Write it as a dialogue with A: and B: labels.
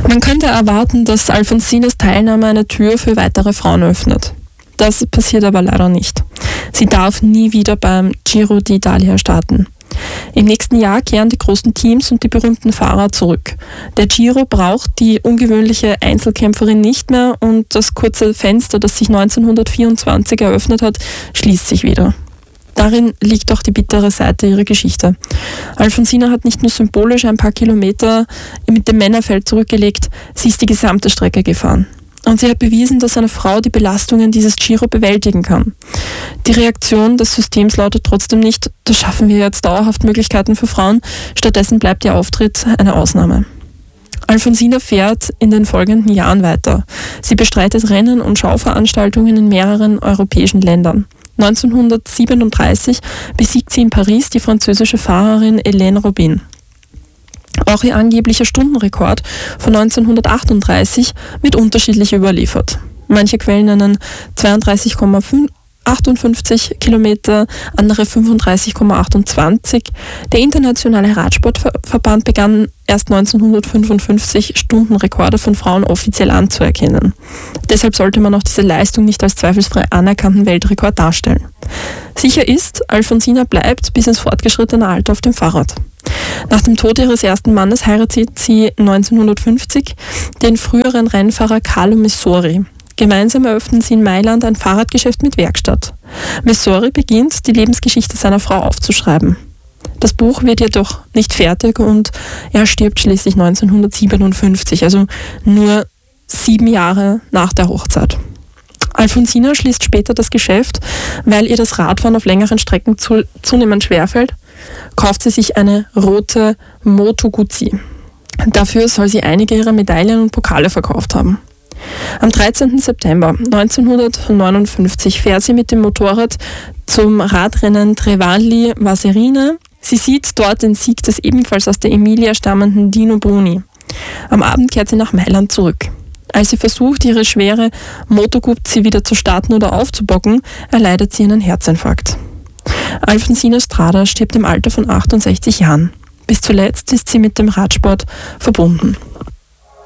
A: Man könnte erwarten, dass Alfonsinas Teilnahme eine Tür für weitere Frauen öffnet. Das passiert aber leider nicht. Sie darf nie wieder beim Giro d'Italia starten. Im nächsten Jahr kehren die großen Teams und die berühmten Fahrer zurück. Der Giro braucht die ungewöhnliche Einzelkämpferin nicht mehr und das kurze Fenster, das sich 1924 eröffnet hat, schließt sich wieder. Darin liegt auch die bittere Seite ihrer Geschichte. Alfonsina hat nicht nur symbolisch ein paar Kilometer mit dem Männerfeld zurückgelegt, sie ist die gesamte Strecke gefahren. Und sie hat bewiesen, dass eine Frau die Belastungen dieses Giro bewältigen kann. Die Reaktion des Systems lautet trotzdem nicht, das schaffen wir jetzt dauerhaft Möglichkeiten für Frauen, stattdessen bleibt ihr Auftritt eine Ausnahme. Alfonsina fährt in den folgenden Jahren weiter. Sie bestreitet Rennen und Schauveranstaltungen in mehreren europäischen Ländern. 1937 besiegt sie in Paris die französische Fahrerin Hélène Robin. Auch ihr angeblicher Stundenrekord von 1938 wird unterschiedlich überliefert. Manche Quellen nennen 32,58 Kilometer, andere 35,28. Der Internationale Radsportverband begann erst 1955 Stundenrekorde von Frauen offiziell anzuerkennen. Deshalb sollte man auch diese Leistung nicht als zweifelsfrei anerkannten Weltrekord darstellen. Sicher ist, Alfonsina bleibt bis ins fortgeschrittene Alter auf dem Fahrrad. Nach dem Tod ihres ersten Mannes heiratet sie 1950 den früheren Rennfahrer Carlo Messori. Gemeinsam eröffnen sie in Mailand ein Fahrradgeschäft mit Werkstatt. Messori beginnt, die Lebensgeschichte seiner Frau aufzuschreiben. Das Buch wird jedoch nicht fertig und er stirbt schließlich 1957, also nur 7 Jahre nach der Hochzeit. Alfonsina schließt später das Geschäft, weil ihr das Radfahren auf längeren Strecken zunehmend schwerfällt, kauft sie sich eine rote Moto Guzzi. Dafür soll sie einige ihrer Medaillen und Pokale verkauft haben. Am 13. September 1959 fährt sie mit dem Motorrad zum Radrennen Trevali-Vaserina. Sie sieht dort den Sieg des ebenfalls aus der Emilia stammenden Dino Bruni. Am Abend kehrt sie nach Mailand zurück. Als sie versucht, ihre schwere Moto Guzzi wieder zu starten oder aufzubocken, erleidet sie einen Herzinfarkt. Alfonsina Strada stirbt im Alter von 68 Jahren. Bis zuletzt ist sie mit dem Radsport verbunden.